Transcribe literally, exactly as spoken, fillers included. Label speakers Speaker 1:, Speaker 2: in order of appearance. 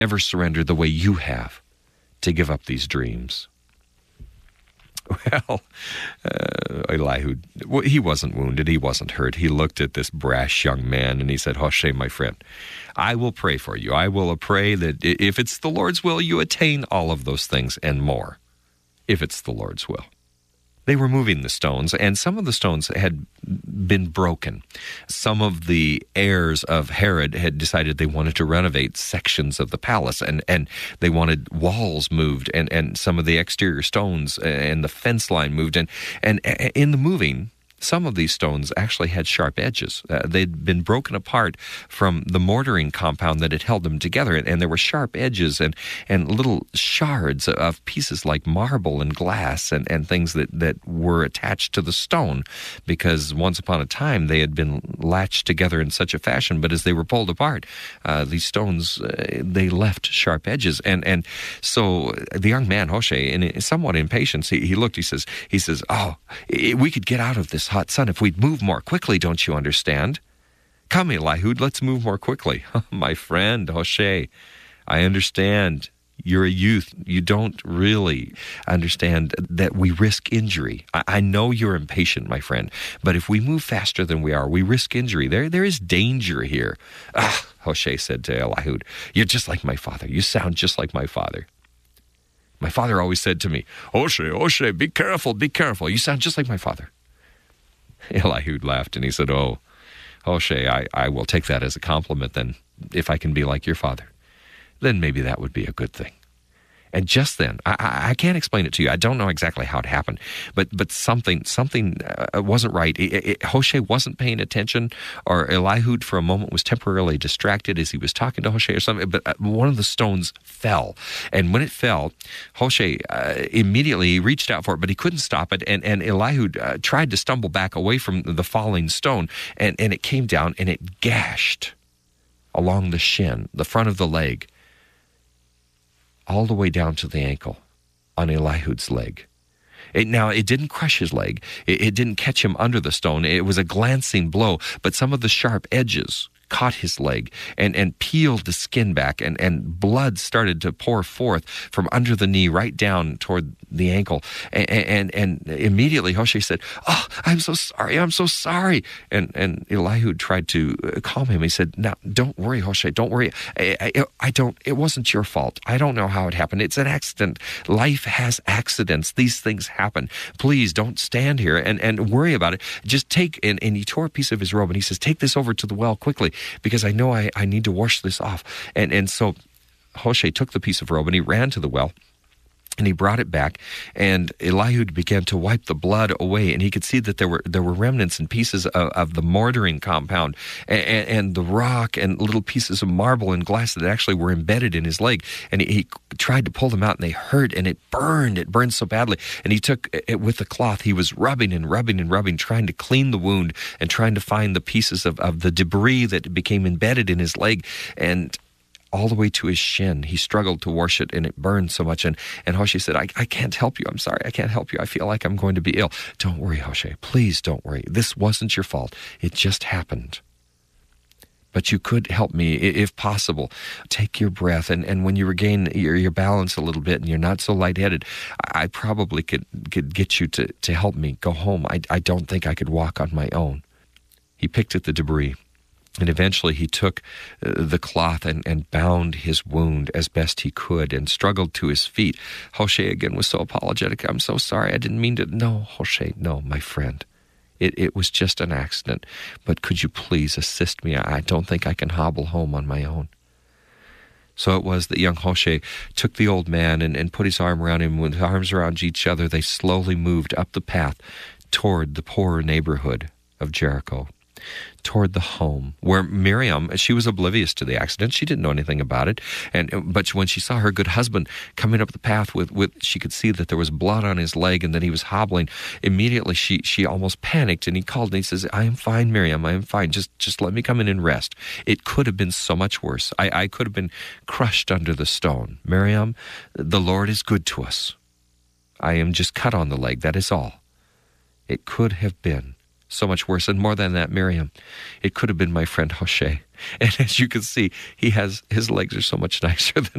Speaker 1: ever surrendered the way you have to give up these dreams. Well, uh, Elihu, well, he wasn't wounded. He wasn't hurt. He looked at this brash young man and he said, Hoshea, my friend, I will pray for you. I will pray that if it's the Lord's will, you attain all of those things and more, if it's the Lord's will. They were moving the stones, and some of the stones had been broken. Some of the heirs of Herod had decided they wanted to renovate sections of the palace, and, and they wanted walls moved, and, and some of the exterior stones and the fence line moved. And, and in the moving, some of these stones actually had sharp edges. Uh, they'd been broken apart from the mortaring compound that had held them together, and, and there were sharp edges and, and little shards of pieces like marble and glass and, and things that, that were attached to the stone, because once upon a time they had been latched together in such a fashion, but as they were pulled apart, uh, these stones, uh, they left sharp edges. And and so the young man, Hoshea, in somewhat impatience, he, he looked, he says, he says, oh, we could get out of this hot sun if we'd move more quickly, don't you understand? Come, Elihu, let's move more quickly. My friend, Hoshea, I understand. You're a youth. You don't really understand that we risk injury. I, I know you're impatient, my friend, but if we move faster than we are, we risk injury. There, there is danger here. Ah, Hoshea said to Elihu, you're just like my father. You sound just like my father. My father always said to me, Hoshea, Hoshea, be careful, be careful. You sound just like my father. Elihu laughed and he said, oh, Hoshea, I, I will take that as a compliment then. If I can be like your father, then maybe that would be a good thing. And just then, I, I, I can't explain it to you. I don't know exactly how it happened, but but something something uh, wasn't right. It, it, Hoshea wasn't paying attention, or Elihu for a moment was temporarily distracted as he was talking to Hoshea or something, but uh, one of the stones fell. And when it fell, Hoshea uh, immediately reached out for it, but he couldn't stop it, and, and Elihu uh, tried to stumble back away from the falling stone, and, and it came down and it gashed along the shin, the front of the leg, all the way down to the ankle on Elihu's leg. It, now, it didn't crush his leg. It, it didn't catch him under the stone. It was a glancing blow, but some of the sharp edges caught his leg and, and peeled the skin back, and, and blood started to pour forth from under the knee right down toward the ankle. And, and, and immediately Hoshea said, oh, I'm so sorry, I'm so sorry. And, and Elihu tried to calm him. He said, now, don't worry, Hoshea, don't worry. I, I, I don't, it wasn't your fault. I don't know how it happened. It's an accident. Life has accidents. These things happen. Please don't stand here and, and worry about it. Just take, and, and he tore a piece of his robe and he says, take this over to the well quickly, because I know I, I need to wash this off. And and so Hoshea took the piece of robe and he ran to the well, and he brought it back, and Elihu began to wipe the blood away, and he could see that there were there were remnants and pieces of, of the mortaring compound, and, and, and the rock and little pieces of marble and glass that actually were embedded in his leg. And he, he tried to pull them out, and they hurt, and it burned. It burned so badly. And he took it with the cloth. He was rubbing and rubbing and rubbing, trying to clean the wound and trying to find the pieces of, of the debris that became embedded in his leg. And all the way to his shin, he struggled to wash it, and it burned so much. And, and Hoshea said, I, I can't help you. I'm sorry. I can't help you. I feel like I'm going to be ill. Don't worry, Hoshea. Please don't worry. This wasn't your fault. It just happened. But you could help me, if possible. Take your breath, and, and when you regain your, your balance a little bit and you're not so lightheaded, I, I probably could, could get you to, to help me go home. I, I don't think I could walk on my own. He picked at the debris. And eventually he took uh, the cloth and, and bound his wound as best he could and struggled to his feet. Hoshea again was so apologetic. I'm so sorry. I didn't mean to. No, Hoshea, no, my friend. It, it was just an accident. But could you please assist me? I don't think I can hobble home on my own. So it was that young Hoshea took the old man and, and put his arm around him. With arms around each other, they slowly moved up the path toward the poorer neighborhood of Jericho, toward the home where Miriam, she was oblivious to the accident. She didn't know anything about it. And but when she saw her good husband coming up the path with, with she could see that there was blood on his leg and that he was hobbling. Immediately she she almost panicked, and he called and he says, I am fine, Miriam, I am fine. Just just let me come in and rest. It could have been so much worse. I, I could have been crushed under the stone. Miriam, the Lord is good to us. I am just cut on the leg, that is all. It could have been so much worse. And more than that, Miriam, it could have been my friend Hoshea. And as you can see, he has his legs are so much nicer than